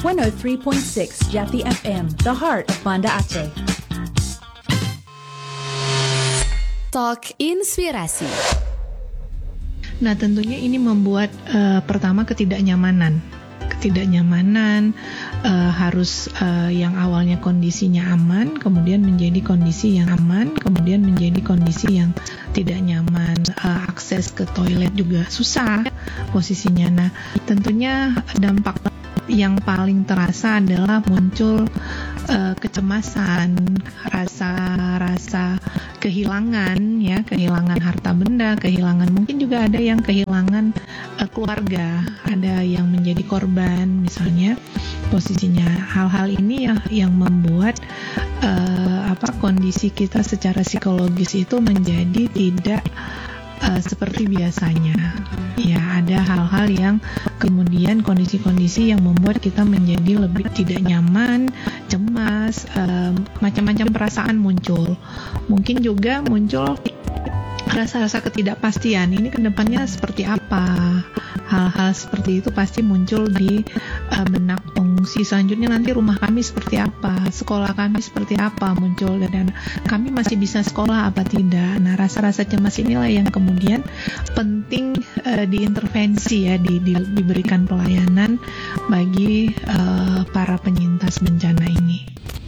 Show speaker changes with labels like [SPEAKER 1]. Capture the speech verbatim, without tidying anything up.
[SPEAKER 1] one oh three point six Jati F M, the heart of Banda Aceh.
[SPEAKER 2] Talk Inspirasi.
[SPEAKER 3] Nah, tentunya ini membuat uh, pertama ketidaknyamanan. Ketidaknyamanan uh, harus uh, yang awalnya kondisinya aman, kemudian menjadi kondisi yang aman, kemudian menjadi kondisi yang tidak nyaman. Uh, akses ke toilet juga susah posisinya. Nah, tentunya dampak yang paling terasa adalah muncul uh, kecemasan, rasa-rasa kehilangan, ya, kehilangan harta benda, kehilangan mungkin juga ada yang kehilangan uh, keluarga, ada yang menjadi korban misalnya posisinya. Hal-hal ini ya yang membuat uh, apa kondisi kita secara psikologis itu menjadi tidak Uh, seperti biasanya. Ya, ada hal-hal yang kemudian kondisi-kondisi yang membuat kita menjadi lebih tidak nyaman, cemas, uh, macam-macam perasaan muncul. Mungkin juga muncul rasa-rasa ketidakpastian. Ini kedepannya seperti apa? Hal-hal seperti itu pasti muncul di uh, benak pengungsi. Selanjutnya nanti rumah kami seperti apa, sekolah kami seperti apa muncul, dan kami masih bisa sekolah apa tidak. Nah, rasa-rasa cemas inilah yang kemudian penting uh, diintervensi, ya, di, di, diberikan pelayanan bagi uh, para penyintas bencana ini.